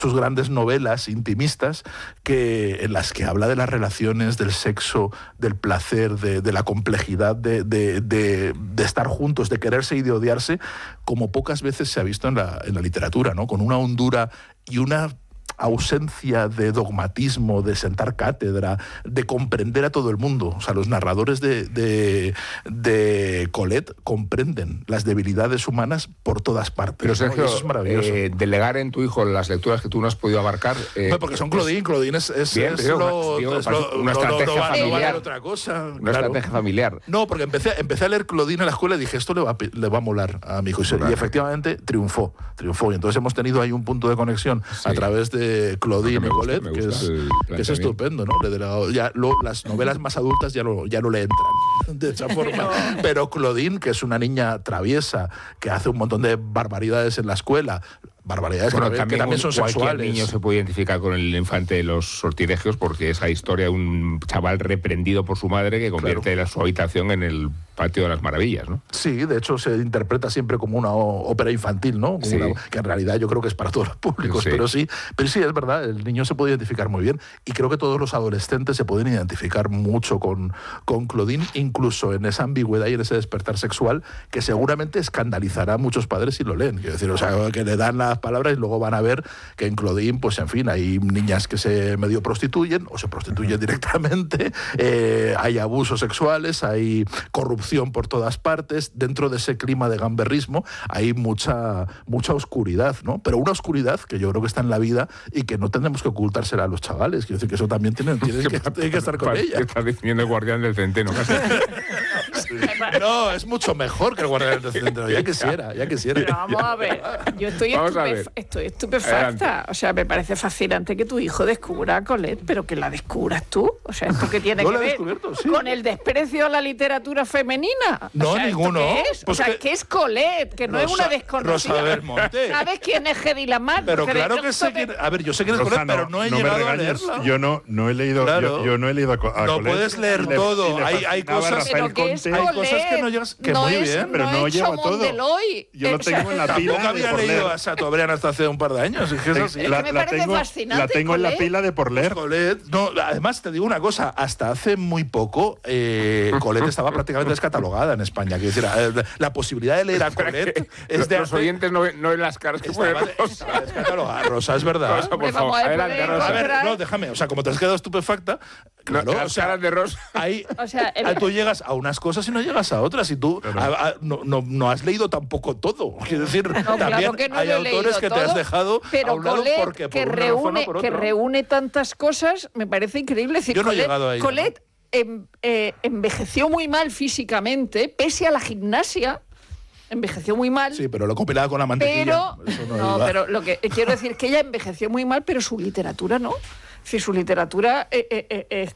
sus grandes novelas intimistas en las que habla de las relaciones, del sexo, del placer, de la complejidad de estar juntos, de quererse y de odiarse, como pocas veces se ha visto en la literatura, ¿no? Con una hondura y una ausencia de dogmatismo, de sentar cátedra, de comprender a todo el mundo. O sea, los narradores de Colette comprenden las debilidades humanas por todas partes. Pero Sergio, ¿no? Eso es maravilloso. Delegar en tu hijo las lecturas que tú no has podido abarcar... No, porque son Claudine. Claudine es una estrategia familiar. No vale otra cosa. Una estrategia familiar. No, porque empecé a leer Claudine en la escuela y dije, esto le va a molar a mi hijo. Y efectivamente triunfó. Y entonces hemos tenido ahí un punto de conexión a través de Claudine y Colette, que es estupendo, ¿no? Las novelas más adultas ya no le entran de esa forma. Pero Claudine, que es una niña traviesa, que hace un montón de barbaridades en la escuela, barbaridades que también son sexuales. Cualquier niño se puede identificar con el infante de los sortilegios, porque esa historia de un chaval reprendido por su madre que convierte su habitación en el patio de las maravillas, ¿no? Sí, de hecho se interpreta siempre como una ópera infantil, ¿no? Que en realidad yo creo que es para todos los públicos, pero sí, es verdad, el niño se puede identificar muy bien, y creo que todos los adolescentes se pueden identificar mucho con Claudine, incluso en esa ambigüedad y en ese despertar sexual que seguramente escandalizará a muchos padres si lo leen. Quiero decir, o sea, que le dan las palabras y luego van a ver que en Claudine, pues en fin, hay niñas que se medio prostituyen o se prostituyen directamente, hay abusos sexuales, hay corrupción por todas partes. Dentro de ese clima de gamberrismo hay mucha oscuridad, ¿no? Pero una oscuridad que yo creo que está en la vida y que no tenemos que ocultársela a los chavales. Quiero decir que eso también tienen que estar con ella. Estás diciendo el guardián del centeno, casi. No, es mucho mejor que el guardián del centro. Ya quisiera. Pero vamos a ver, yo estoy estupefacta. Adelante. O sea, me parece fascinante que tu hijo descubra a Colette, pero que la descubras tú. O sea, ¿esto qué tiene que ver con el desprecio a la literatura femenina? No, o sea, ninguno. ¿qué es? Pues ¿qué es Colette? Que no es una desconocida. Rosa Belmonte. ¿Sabes quién es Hedy Lamarr? Pero claro que sé quién... A ver, yo sé quién es Colette, pero no he llegado a leerla. Yo no he leído a Colette. No puedes leer todo. Hay cosas que no llegas... Que muy bien, pero no lleva todo. Yo lo tengo en la pila. Tampoco había leído a Chateaubriand hasta hace un par de años. Es que es así. Me parece fascinante. La tengo en la pila de por leer. Colette, no, además te digo una cosa, hasta hace muy poco Colette estaba prácticamente descatalogada en España. Quiero decir, la posibilidad de leer a Colette es de... Los oyentes no ven las caras que pueden Rosa. Descatalogada, Rosa, es verdad. Rosa, por favor, adelante, Rosa. A ver, no, déjame, o sea, como te has quedado estupefacta, claro, las caras de Rosa. Ahí, tú llegas a unas cosas y no llegas a otras, y tú no has leído tampoco todo. Quiero decir, también hay autores que te has dejado a un lado porque por una razón o por otra. Que reúne tantas cosas, me parece increíble. Es decir, yo no he llegado ahí. Colette envejeció muy mal físicamente, pese a la gimnasia. Envejeció muy mal. Sí, pero lo compilaba con la mantequilla. Pero lo que quiero decir es que ella envejeció muy mal, pero su literatura no. Si su literatura es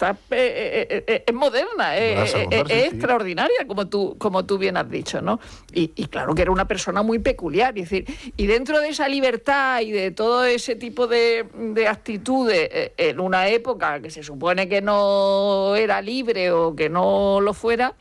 moderna, es extraordinaria, como tú bien has dicho, ¿no? Y claro que era una persona muy peculiar. Es decir, y dentro de esa libertad y de todo ese tipo de actitudes en una época que se supone que no era libre o que no lo fuera,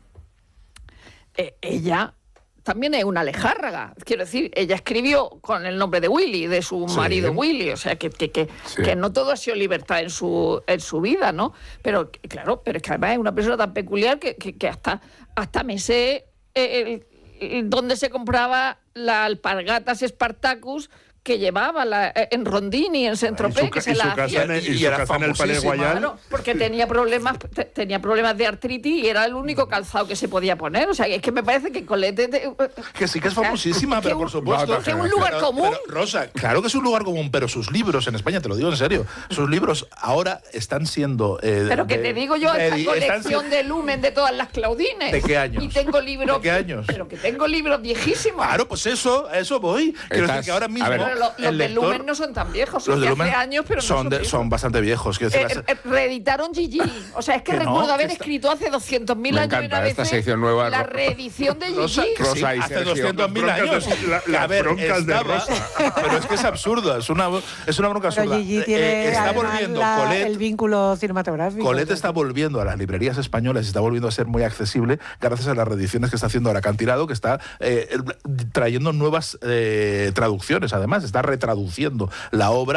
ella también es una lejárraga. Quiero decir, ella escribió con el nombre de Willy, de su marido Willy, o sea que no todo ha sido libertad en su vida, ¿no? Pero claro, pero es que además es una persona tan peculiar que hasta me sé dónde se compraba la alpargatas Spartacus que llevaba en Rondini, en Saint-Tropez, que se la hacía. Y su casa en el Palais Royal. Claro, porque tenía problemas de artritis y era el único calzado que se podía poner. O sea, es que me parece que Colette... Que sí que es famosísima, pero por supuesto... Que es un lugar común. Pero, Rosa, claro que es un lugar común, pero sus libros en España, te lo digo en serio, sus libros ahora están siendo... pero que te digo yo, esta colección de Lumen de todas las Claudines. ¿De qué años? Y tengo libros... ¿De qué años? Pero que tengo libros viejísimos. Claro, pues a eso voy. Quiero decir que ahora mismo... Los de Lumen no son tan viejos, los de hace años, pero son bastante viejos. Reeditaron Gigi. O sea, es que recuerdo haber escrito hace 200.000 años una vez esta sección nueva, la reedición de Gigi. Rosa y hace Sergio. 200.000 años. Las broncas de Rosa. Pero es que es absurdo, es una bronca absurda. Gigi tiene está volviendo el vínculo cinematográfico. Colette está volviendo a las librerías españolas y está volviendo a ser muy accesible gracias a las reediciones que está haciendo ahora Acantilado, que está trayendo nuevas traducciones, además, está retraduciendo la obra